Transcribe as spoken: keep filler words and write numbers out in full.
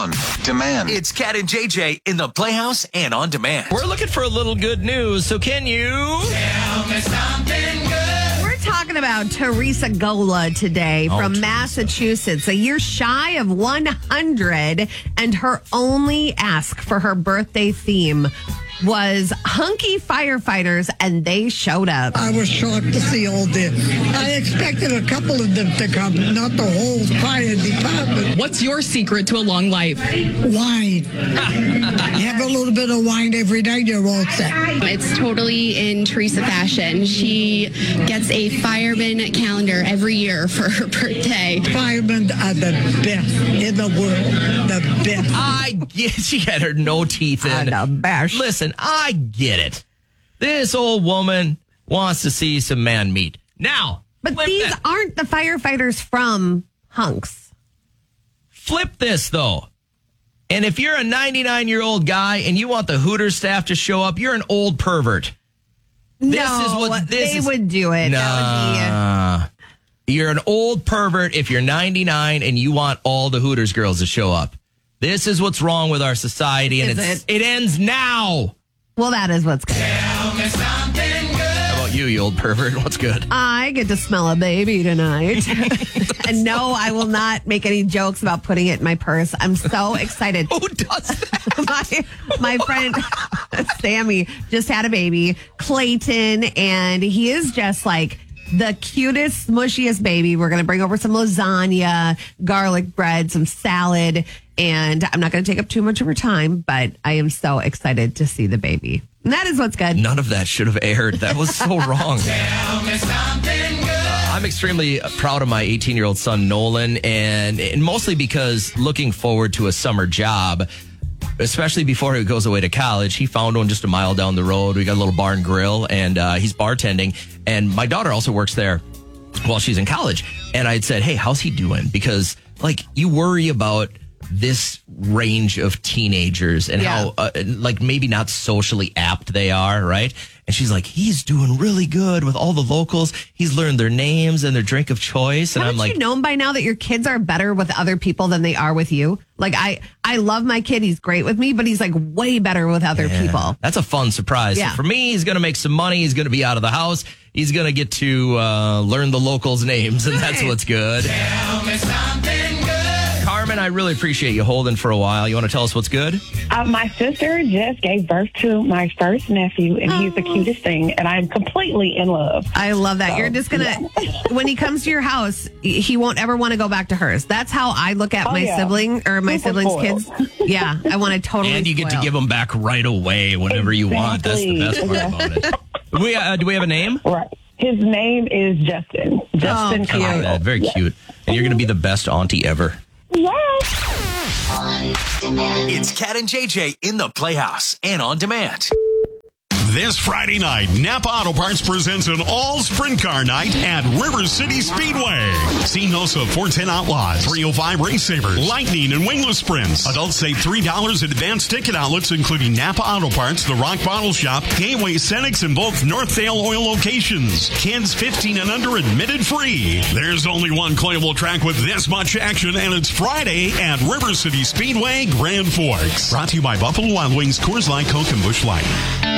on demand. It's Cat and J J in the Playhouse and on demand. We're looking for a little good news, so can you Tell me something good. We're talking about Teresa Gola today Oh, from Teresa. Massachusetts, a year shy of one hundred, and her only ask for her birthday theme was hunky firefighters, and they showed up. I was shocked to see all this. I expected a couple of them to come, not the whole fire department. What's your secret to a long life? Wine. Have a little bit of wine every night, you're all set. It's totally in Teresa fashion. She gets a fireman calendar every year for her birthday. Firemen are the best in the world. The best. I get she had her no teeth in. And a bash. Listen, I get it. This old woman wants to see some man meat. Now, But flip these that- aren't the firefighters from Hunks. flip this though. And if you're a ninety-nine-year-old guy and you want the Hooters staff to show up, you're an old pervert. This no, is what this they is. would do it. That Nah. You're an old pervert if you're ninety-nine and you want all the Hooters girls to show up. This is what's wrong with our society, and Is it's, it? it ends now. would be. Well, that is what's good. Tell me something good. How about you, you old pervert? What's good? I get to smell a baby tonight. And no, I will not make any jokes about putting it in my purse. I'm so excited. Who does that? my, my friend Sammy just had a baby, Clayton, and he is just like the cutest, smushiest baby. We're going to bring over some lasagna, garlic bread, some salad, and I'm not going to take up too much of her time, but I am so excited to see the baby. And that is what's good. None of that should have aired. That was so wrong. Tell me something good. I'm extremely proud of my eighteen-year-old son, Nolan, and, and mostly because looking forward to a summer job, especially before he goes away to college. He found one just a mile down the road. We got a little bar and grill, and uh, he's bartending. And my daughter also works there while she's in college. And I had said, hey, how's he doing? Because, like, you worry about this range of teenagers and Yeah. how, uh, like, maybe not socially apt they are, right? And she's like, he's doing really good with all the locals. He's learned their names and their drink of choice. And Haven't I'm like, you known by now that your kids are better with other people than they are with you? Like, I, I love my kid. He's great with me, but he's like way better with other yeah, people. that's a fun surprise. Yeah. So for me, he's going to make some money. He's going to be out of the house. He's going to get to uh, learn the locals' names, and that's Nice. what's good. Tell me something good. Carmen, I really appreciate you holding for a while. You want to tell us what's good? Uh, my sister just gave birth to my first nephew, and he's the Oh. cutest thing, and I'm completely in love. I love that. You're just going to, when he comes to your house, he won't ever want to go back to hers. That's how I look at Oh, my yeah. sibling or my Super siblings' spoiled. kids. Yeah, I want to totally And you get to spoil. give them back right away whenever you want. That's the best part Exactly. about it. Do we, uh, do we have a name? Right. His name is Justin. Justin Oh, cute. I like that. Very Yeah. cute. And you're going to be the best auntie ever. Yes. It's Cat and J J in the Playhouse and on demand. This Friday night, Napa Auto Parts presents an all sprint car night at River City Speedway. See Nosa four ten Outlaws, three oh five Race Savers, Lightning, and Wingless Sprints. Adults save three dollars at advanced ticket outlets, including Napa Auto Parts, The Rock Bottle Shop, Gateway Cenex, and both Northdale Oil locations. Kids fifteen and under admitted free. There's only one coinable track with this much action, and it's Friday at River City Speedway, Grand Forks. Brought to you by Buffalo Wild Wings, Coors Light, Coke, and Busch Light.